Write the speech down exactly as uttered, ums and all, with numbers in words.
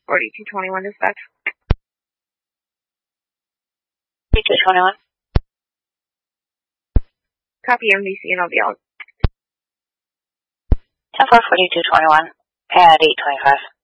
forty-two twenty-one dispatch. forty-two twenty-one. Copy M V C and I'll be out. ten four forty-two twenty-one at eight twenty-five.